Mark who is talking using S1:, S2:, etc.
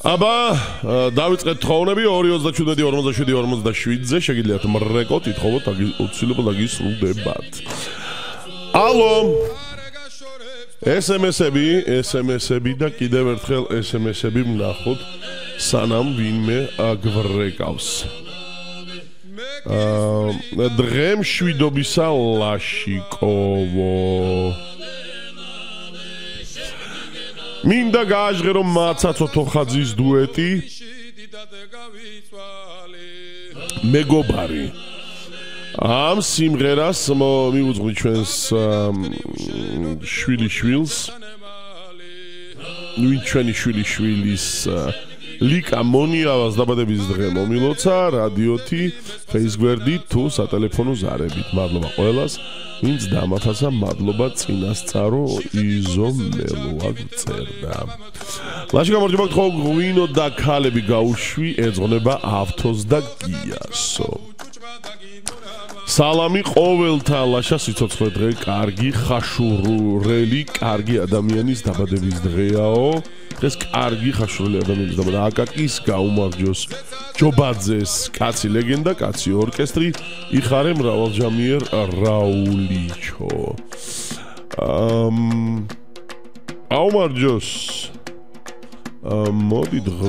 S1: აბა დავიწყეთ თხოვნები 2:27-47-47-ზე შეგიძლიათ მრეკოთ ითხოვოთ აუცილებლად აგისრულდებათ. ალო SMS-ები და კიდევ ერთხელ SMS-ები ვნახოთ სანამ ვინმე აგვრეკავს. დღემ შვიდობისა ლაშიკოვო მინდა გააჟღერო მაცაცო თოხაძის დუეტი მეგობარი ამ სიმღერას მივუძღვი ჩვენს შვილიშვილს ჩვენი შვილიშვილის ლიკა მონიავას დაბადების დღე მომილოცა რადიოთი ფეისბუქი თუ სატელეფონო ზარებით მადლობა ყველას ვინც დამაფასა მადლობა წინასწარო იზომელო აგწერდა ლაში გამარჯობა გთხოვ ღვინო და ქალები გაუშვი ეძღვნება ავთოს და გიასო სალამი ყოველთა ლაშა სიცოცხლე დღე კარგი ხაშურელი კარგი ადამიანის დაბადების დღეაო დღეს კარგი ხაშურელი ადამიანის დაბადება აკაკის გაუმარჯოს ჯობაძეს კაცი ლეგენდა კაცი ორკესტრი იხარე მრავალჯამიერ რაულიჩო აუმარჯოს მოდით